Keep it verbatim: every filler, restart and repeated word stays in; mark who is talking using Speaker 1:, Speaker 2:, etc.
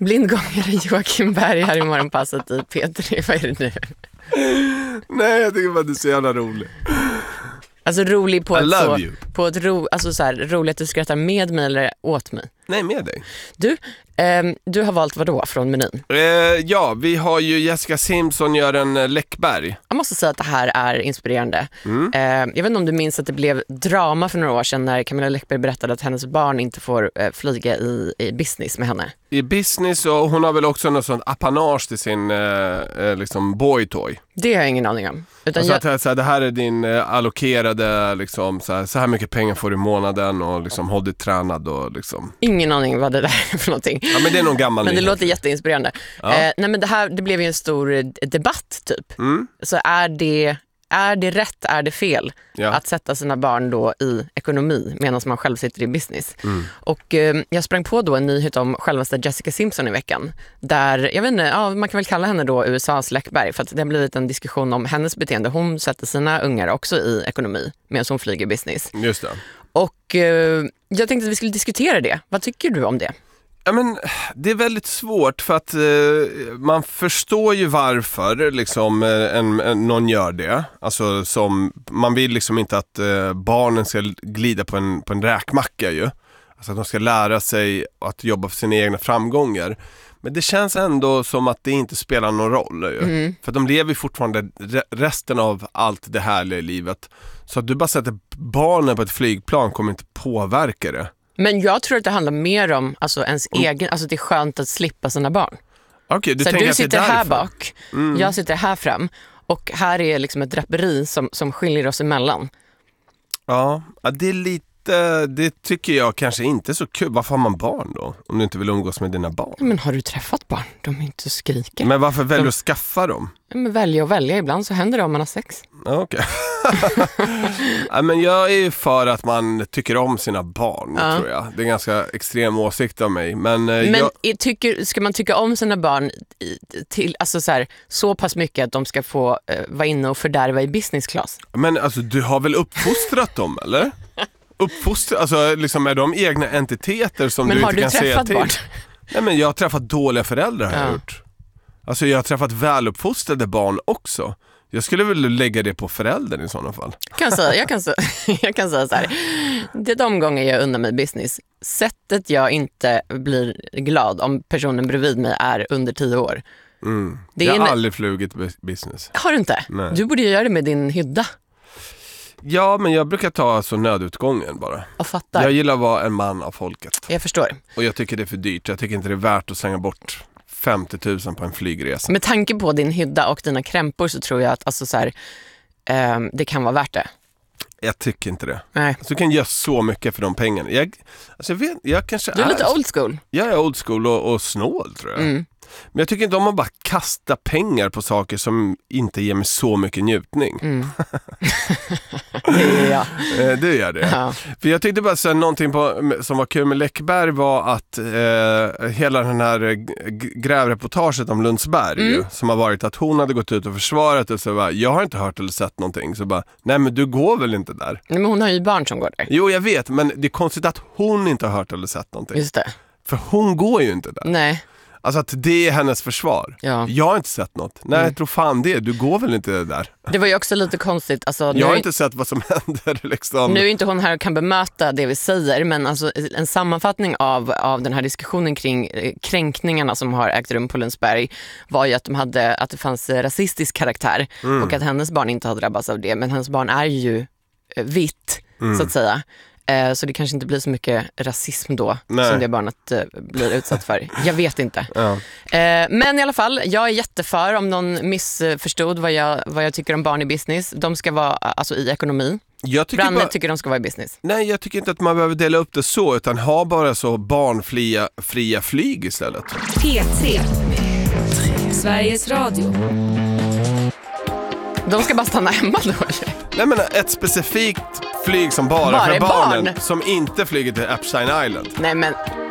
Speaker 1: Blindgångare Joakim Berg här i Morgonpasset i P tre. Vad är det nu?
Speaker 2: Nej, jag tycker bara att du är så jävla rolig.
Speaker 1: Alltså rolig på
Speaker 2: I
Speaker 1: ett,
Speaker 2: love
Speaker 1: så,
Speaker 2: you.
Speaker 1: på ett ro, alltså så här, roligt att du skrattar med mig eller åt mig.
Speaker 2: Nej, med dig.
Speaker 1: Du, ehm, du har valt vad då från menyn?
Speaker 2: Eh, ja, vi har ju Jessica Simpson gör en eh, Läckberg.
Speaker 1: Jag måste säga att det här är inspirerande.
Speaker 2: Mm.
Speaker 1: Eh, jag vet inte om du minns att det blev drama för några år sedan när Camilla Läckberg berättade att hennes barn inte får eh, flyga i, i business med henne.
Speaker 2: I business, och hon har väl också något sånt apanage till sin eh, eh, liksom boytoy.
Speaker 1: Det har jag ingen aning om. Utan
Speaker 2: Alltså
Speaker 1: jag...
Speaker 2: att så här, det här är din eh, allokerade liksom, så, här, så här mycket pengar får du i månaden och liksom, håll dig tränad och liksom.
Speaker 1: Ingen aning vad det där är för någonting.
Speaker 2: Ja, men det är någon gammal
Speaker 1: Men det
Speaker 2: linje.
Speaker 1: låter jätteinspirerande.
Speaker 2: Ja.
Speaker 1: Eh, nej men det här, det blev ju en stor eh, debatt typ.
Speaker 2: Mm.
Speaker 1: Så är det, är det rätt, är det fel
Speaker 2: Ja.
Speaker 1: att sätta sina barn då i ekonomi medan man själv sitter i business?
Speaker 2: Mm.
Speaker 1: Och eh, jag sprang på då en nyhet om självaste Jessica Simpson i veckan. Där, jag vet inte, ja, man kan väl kalla henne då U S A:s Läckberg, för att det har blivit en diskussion om hennes beteende. Hon sätter sina ungar också i ekonomi medan hon flyger business.
Speaker 2: Just det.
Speaker 1: Och eh, jag tänkte att vi skulle diskutera det. Vad tycker du om det?
Speaker 2: Ja, men det är väldigt svårt för att eh, man förstår ju varför liksom, eh, en, en, någon gör det. Alltså, som, man vill liksom inte att eh, barnen ska glida på en, på en räkmacka ju. Alltså att de ska lära sig att jobba för sina egna framgångar. Men det känns ändå som att det inte spelar någon roll ju.
Speaker 1: Mm.
Speaker 2: För de lever ju fortfarande re- resten av allt det härliga i livet. Så att du bara sätter barnen på ett flygplan kommer inte påverka det.
Speaker 1: Men jag tror att det handlar mer om alltså, ens
Speaker 2: Mm.
Speaker 1: egen, alltså det är skönt att slippa sina barn.
Speaker 2: Okay, du
Speaker 1: så
Speaker 2: tänker
Speaker 1: du
Speaker 2: att det är
Speaker 1: sitter här
Speaker 2: därför.
Speaker 1: bak,
Speaker 2: Mm.
Speaker 1: jag sitter här fram och här är liksom ett draperi som, som skiljer oss emellan.
Speaker 2: Ja, ja, det är lite, det tycker jag kanske inte är så kul. Varför har man barn då? Om du inte vill umgås med dina barn.
Speaker 1: Men har du träffat barn? De är inte så skrika.
Speaker 2: Men varför väljer du
Speaker 1: De-
Speaker 2: att skaffa dem?
Speaker 1: Men välja och välja, ibland så händer det om man har sex.
Speaker 2: Ja, okej. Ja, men jag är ju för att man tycker om sina barn,
Speaker 1: Ja.
Speaker 2: tror jag. Det är en ganska extrem åsikt av mig. Men, eh,
Speaker 1: Men
Speaker 2: jag,
Speaker 1: i- tycker, ska man tycka om sina barn i- till, alltså så, här, så pass mycket att de ska få eh, vara inne och fördärva i business class?
Speaker 2: men alltså, du har väl uppfostrat dem, eller? Uppfostrat, alltså liksom är de egna entiteter som
Speaker 1: Men
Speaker 2: du
Speaker 1: har
Speaker 2: inte
Speaker 1: du
Speaker 2: kan säga
Speaker 1: träffat
Speaker 2: till?
Speaker 1: barn?
Speaker 2: Nej, men jag har träffat dåliga föräldrar har jag
Speaker 1: Ja.
Speaker 2: gjort. Alltså jag har träffat väluppfostrade barn också. Jag skulle väl lägga det på föräldern i sådana fall.
Speaker 1: Jag kan säga, jag kan säga, jag kan säga så här. Det är de gånger jag undrar mig business. Sättet jag inte blir glad om personen bredvid mig är under tio år.
Speaker 2: Mm.
Speaker 1: Det
Speaker 2: jag
Speaker 1: är
Speaker 2: har
Speaker 1: en-
Speaker 2: aldrig flugit bu- business.
Speaker 1: Har du inte?
Speaker 2: Nej.
Speaker 1: Du borde ju göra det med din hydda.
Speaker 2: Ja, men jag brukar ta alltså nödutgången bara.
Speaker 1: Och fattar.
Speaker 2: Jag
Speaker 1: Jag,
Speaker 2: gillar att vara en man av folket.
Speaker 1: förstår.
Speaker 2: Och jag tycker det är för dyrt. Jag tycker inte det är värt att slänga bort femtio tusen på en flygresa.
Speaker 1: Med tanke på din hydda och dina krämpor så tror jag att alltså, så här, ehm, det kan vara värt det.
Speaker 2: Jag tycker inte det.
Speaker 1: Nej.
Speaker 2: Så du kan göra så mycket för de pengarna. Jag, alltså jag, vet, jag kanske
Speaker 1: Du är lite old school.
Speaker 2: Jag är old school och, och snål, tror jag.
Speaker 1: Mm.
Speaker 2: Men jag tycker inte om att bara kasta pengar på saker som inte ger mig så mycket njutning.
Speaker 1: Mm. Det är jag.
Speaker 2: Eh, det gör det.
Speaker 1: Ja.
Speaker 2: För jag tyckte bara så någonting på, som var kul med Läckberg var att eh, hela den här eh, g- grävreportaget om Lundsberg
Speaker 1: Mm.
Speaker 2: ju, som har varit att hon hade gått ut och försvarat och så bara, jag har inte hört eller sett någonting. Så bara, nej men du går väl inte där?
Speaker 1: Nej, men hon har ju barn som går där.
Speaker 2: Jo, jag vet, men det är konstigt att hon inte har hört eller sett någonting.
Speaker 1: Just det.
Speaker 2: För hon går ju inte där.
Speaker 1: Nej.
Speaker 2: Alltså att det är hennes försvar.
Speaker 1: Ja.
Speaker 2: Jag har inte sett något. Nej,
Speaker 1: Mm.
Speaker 2: jag tror fan det. Du går väl inte där?
Speaker 1: Det var ju också lite konstigt. Alltså, nu,
Speaker 2: Jag har inte sett vad som händer liksom.
Speaker 1: nu är inte hon här och kan bemöta det vi säger, men alltså, en sammanfattning av, av den här diskussionen kring eh, kränkningarna som har ägt rum på Lundsberg var ju att, de hade, att det fanns eh, rasistisk karaktär
Speaker 2: Mm.
Speaker 1: och att hennes barn inte har drabbats av det. Men hennes barn är ju eh, vitt,
Speaker 2: Mm.
Speaker 1: så att säga. Eh, så det kanske inte blir så mycket rasism då
Speaker 2: Nej.
Speaker 1: som det barnet eh, blir utsatt för. Jag vet inte.
Speaker 2: Ja.
Speaker 1: Eh, men i alla fall, jag är jätteför om någon missförstod vad jag, vad jag tycker om barn i business. De ska vara alltså, i ekonomi.
Speaker 2: Jag tycker
Speaker 1: Branne
Speaker 2: bara...
Speaker 1: tycker de ska vara i business.
Speaker 2: Nej, jag tycker inte att man behöver dela upp det så, utan ha bara så barnfria fria flyg istället.
Speaker 3: P tre. Sveriges Radio.
Speaker 1: De ska bara stanna hemma då.
Speaker 2: Nej, men ett specifikt flyg som bara,
Speaker 1: Bara
Speaker 2: för
Speaker 1: är
Speaker 2: barnen,
Speaker 1: barn.
Speaker 2: som inte flyger till Epstein Island.
Speaker 1: Nej men